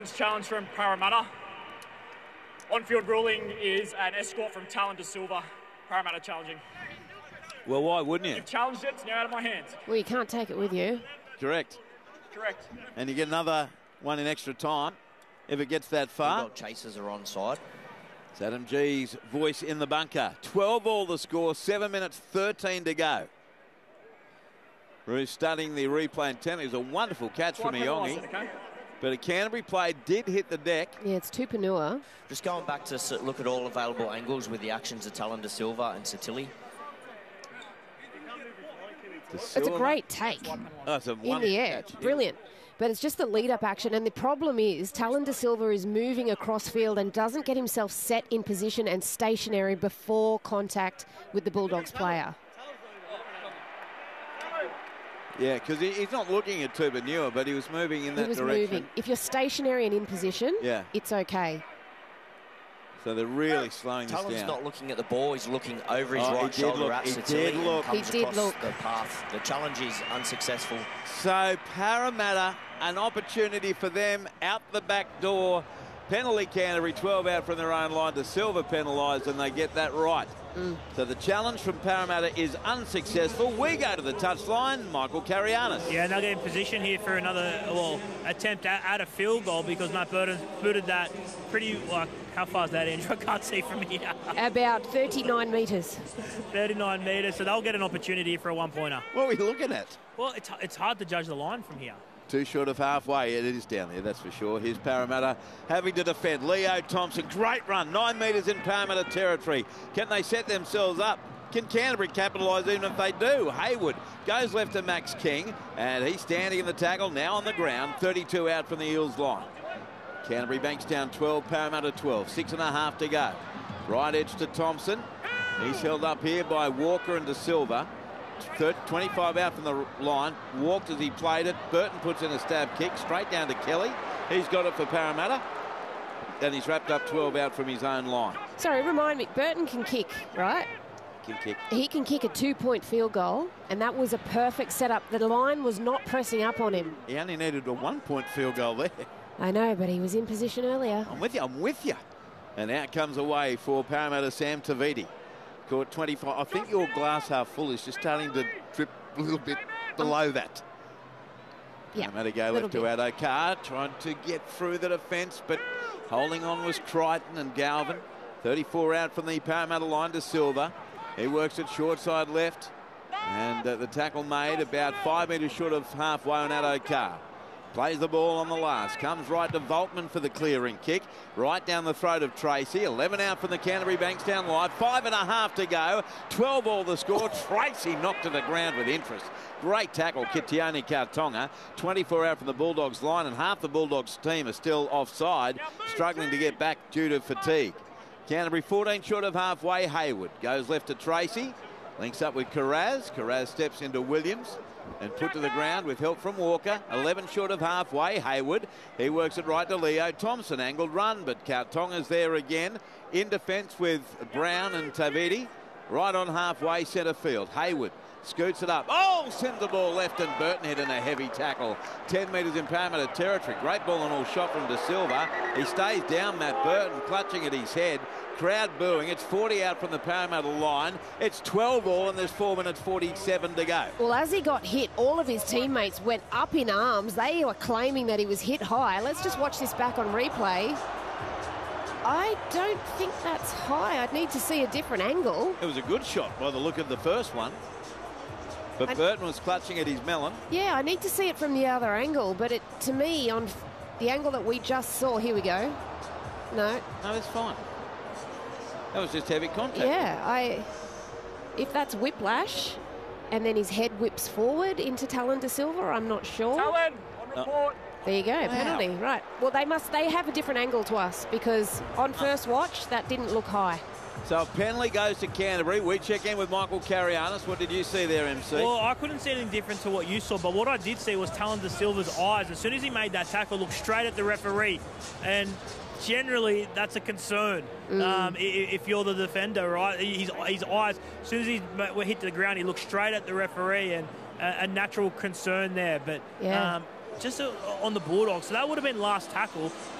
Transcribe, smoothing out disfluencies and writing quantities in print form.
Challenge from Parramatta. On-field ruling is an escort from Talon De Silva. Parramatta challenging. Well, why wouldn't you? You've challenged it, it's now out of my hands. Well, you can't take it with you. Correct. Correct. And you get another one in extra time if it gets that far. Chasers are onside. It's Adam G's voice in the bunker. 12-all the score, 7 minutes 13 to go. Roos studying the replay intent. It was a wonderful catch from Iongi. Okay? But a Canterbury play did hit the deck. Yeah, it's Tupanua. Just going back to look at all available angles with the actions of Talon De Silva and Satili. It's a great take Oh, it's a in the air. catch. Brilliant. But it's just the lead-up action. And the problem is Talon De Silva is moving across field and doesn't get himself set in position and stationary before contact with the Bulldogs player. Yeah, because he's not looking at Tupanua, but he was moving in that direction. He was moving. If you're stationary and in position, yeah, it's okay. So they're really slowing this Talon's down. not looking at the ball. He's looking over his right shoulder at Satili. He did look. The path. The challenge is unsuccessful. So Parramatta, an opportunity for them out the back door. Penalty Canterbury, 12 out from their own line. De Silva penalised, and they get that right. So the challenge from Parramatta is unsuccessful. We go to the touchline. Michael Carianis. Yeah, and they'll get in position here for another attempt at a field goal because Matt Burton booted that pretty, how far is that, Andrew? I can't see from here. About 39 metres. 39 metres, so they'll get an opportunity for a one-pointer. What are we looking at? Well, it's hard to judge the line from here. Too short of halfway. It is down there, that's for sure. Here's Parramatta having to defend. Leo Thompson, great run. 9 metres in Parramatta territory. Can they set themselves up? Can Canterbury capitalise even if they do? Haywood goes left to Max King, and he's standing in the tackle, now on the ground. 32 out from the Eels line. Canterbury banks down 12, Parramatta 12. 6.5 to go. Right edge to Thompson. He's held up here by Walker and De Silva. 25 out from the line. Walked as he played it. Burton puts in a stab kick straight down to Kelly. He's got it for Parramatta. And he's wrapped up 12 out from his own line. Sorry, remind me, Burton can kick, right? Can kick. He can kick a 2-point field goal, and that was a perfect setup. The line was not pressing up on him. He only needed a 1-point field goal there. I know, but he was in position earlier. I'm with you. And out comes away for Parramatta, Sam Taviti. Caught 25. I think your glass half full is just starting to drip a little bit below that. Yeah, Parramatta go left to Addo-Carr, trying to get through the defence, but holding on was Crichton and Galvin. 34 out from the Parramatta line to Silva. He works it short side left, and the tackle made about 5 metres short of halfway on Addo-Carr. Plays the ball on the last. Comes right to Volkman for the clearing kick. Right down the throat of Tracy. 11 out from the Canterbury Bankstown line. 5.5 to go. 12 all the score. Tracy knocked to the ground with interest. Great tackle, Kitione Kautonga. 24 out from the Bulldogs line, and half the Bulldogs team are still offside, struggling to get back due to fatigue. Canterbury 14 short of halfway. Haywood goes left to Tracy. Links up with Carraz. Carraz steps into Williams and put to the ground with help from Walker. 11 short of halfway. Haywood. He works it right to Leo Thompson. Angled run, but Kautonga's there again. In defence with Brown and Taviti. Right on halfway centre field. Haywood scoots it up. Oh, sends the ball left, and Burton hit in a heavy tackle. 10 metres in Parramatta territory. Great ball and all shot from De Silva. He stays down, Matt Burton, clutching at his head. Crowd booing. It's 40 out from the Parramatta line. It's 12 all, and there's 4 minutes 47 to go. Well, as he got hit, all of his teammates went up in arms. They were claiming that he was hit high. Let's just watch this back on replay. I don't think that's high. I'd need to see a different angle. It was a good shot by the look of the first one. But Burton was clutching at his melon. Yeah, I need to see it from the other angle. But to me, on the angle that we just saw, here we go. No, it's fine. That was just heavy contact. Yeah, if that's whiplash and then his head whips forward into Talon De Silva, I'm not sure. Talon, on report. There you go, penalty. Right. Well, they have a different angle to us because on first watch, that didn't look high. So a penalty goes to Canterbury. We check in with Michael Carianis. What did you see there, MC? Well, I couldn't see anything different to what you saw, but what I did see was Talon De Silva's eyes. As soon as he made that tackle, looked straight at the referee. And generally, that's a concern if you're the defender, right? His eyes, as soon as he hit the ground, he looked straight at the referee, and a natural concern there. But just on the Bulldogs. So that would have been last tackle.